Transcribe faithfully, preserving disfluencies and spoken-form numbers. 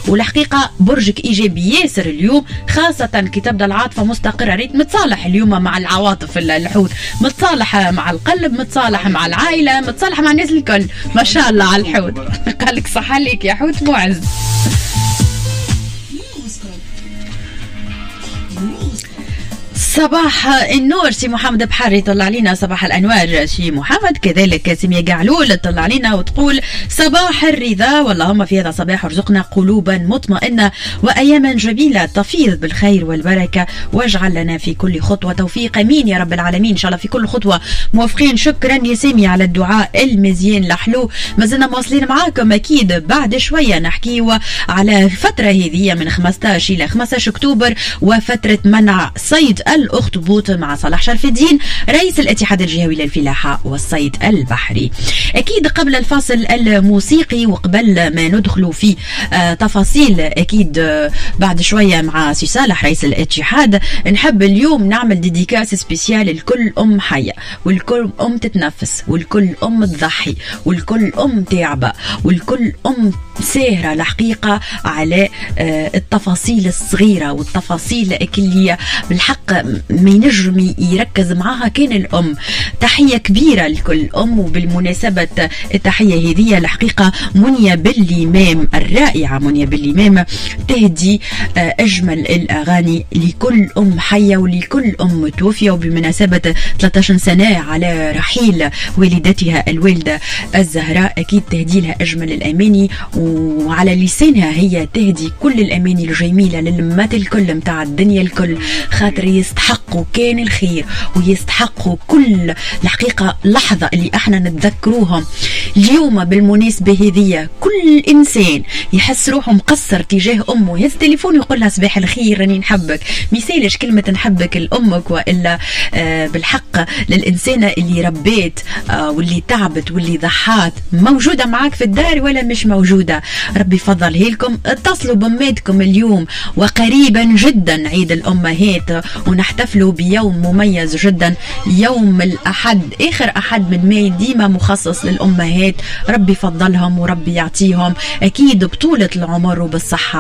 والحقيقة برجك إيجابي ياسر اليوم، خاصة كي تبدا العاطفة مستقرة. ريت متصالح اليوم مع العواطف الحوت، متصالح مع القلب، متصالح مع العائلة، متصالح مع الناس الكل. ما شاء الله على الحوت. قالك صح عليك يا حوت معز. صباح النور سي محمد بحاري طلع علينا صباح الانوار سي محمد، كذلك سمية قعلول طلع علينا وتقول صباح الرضا، واللهم في هذا الصباح ارزقنا قلوبا مطمئنه واياما جميله تفيض بالخير والبركه، واجعل لنا في كل خطوه توفيق. امين يا رب العالمين، ان شاء الله في كل خطوه موفقين. شكرا يا سامي على الدعاء المزيان لحلو. ما زلنا مواصلين معاكم اكيد، بعد شويه نحكيوا على فتره هذه من خمسطاش الى خمسطاش اكتوبر وفتره منع صيد الأخطبوط مع صلاح شرف الدين رئيس الاتحاد الجهوي للفلاحة والصيد البحري. أكيد قبل الفاصل الموسيقي وقبل ما ندخل في آه تفاصيل أكيد آه بعد شوية مع سي صالح رئيس الاتحاد، نحب اليوم نعمل ديديكاس سبيسيال لكل أم حية، والكل أم تتنفس، والكل أم تضحي، والكل أم تعبة، والكل أم ساهرة الحقيقة على آه التفاصيل الصغيرة والتفاصيل اللي بالحق ما ينجم يركز معاها كان الأم. تحية كبيرة لكل أم. وبالمناسبة التحية هذه الحقيقة منيا بالإمام الرائعة، منيا بالإمام تهدي أجمل الأغاني لكل أم حية ولكل أم توفية، وبمناسبة ثلاثة عشر سنة على رحيل والدتها الوالدة الزهراء أكيد تهدي لها أجمل الأماني، وعلى لسانها هي تهدي كل الأماني الجميلة للمات الكل متاع الدنيا الكل، خاطر يستحقوا كان الخير ويستحقوا كل الحقيقة لحظة اللي احنا نتذكروهم اليوم. بالمناسبة هذه كل إنسان يحس روحه مقصر تجاه أمه يهز تليفون ويقول لها صباح الخير راني نحبك، مثالش كلمة نحبك لأمك، وإلا آه بالحق للإنسانة اللي ربيت آه واللي تعبت واللي ضحات موجودة معاك في الدار ولا مش موجودة. ربي فضله لكم. اتصلوا بأماتكم اليوم، وقريبا جدا عيد الأمهات ونحتفلوا بيوم مميز جدا، يوم الأحد آخر أحد من ماي ديما مخصص للأمهات. ربي فضلهم وربي يعطيهم أكيد بطولة العمر وبالصحة